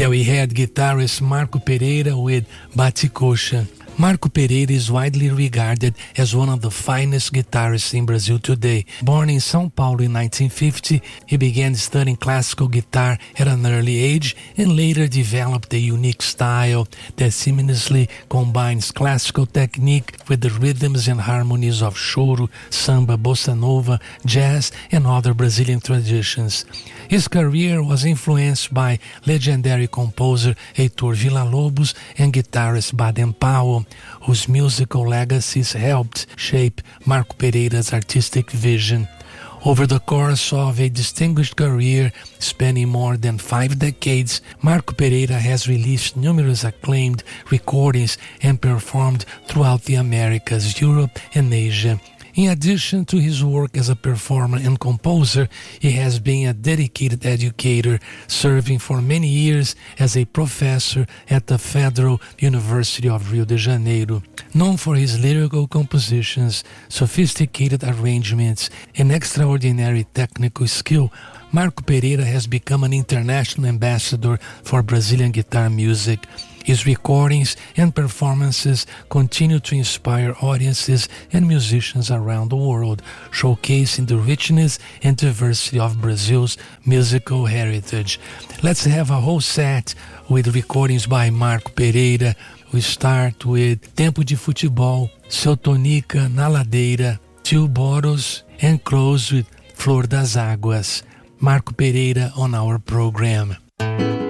Yeah, we had guitarist Marco Pereira with Bate-Coxa. Marco Pereira is widely regarded as one of the finest guitarists in Brazil today. Born in São Paulo in 1950, he began studying classical guitar at an early age and later developed a unique style that seamlessly combines classical technique with the rhythms and harmonies of choro, samba, bossa nova, jazz, and other Brazilian traditions. His career was influenced by legendary composer Heitor Villa-Lobos and guitarist Baden Powell, whose musical legacies helped shape Marco Pereira's artistic vision. Over the course of a distinguished career spanning more than 5 decades, Marco Pereira has released numerous acclaimed recordings and performed throughout the Americas, Europe, and Asia. In addition to his work as a performer and composer, he has been a dedicated educator, serving for many years as a professor at the Federal University of Rio de Janeiro. Known for his lyrical compositions, sophisticated arrangements, and extraordinary technical skill, Marco Pereira has become an international ambassador for Brazilian guitar music. His recordings and performances continue to inspire audiences and musicians around the world, showcasing the richness and diversity of Brazil's musical heritage. Let's have a whole set with recordings by Marco Pereira. We start with Tempo de Futebol, Seu Tonica, Na Ladeira, Tio Boros, and close with Flor das Águas. Marco Pereira on our program.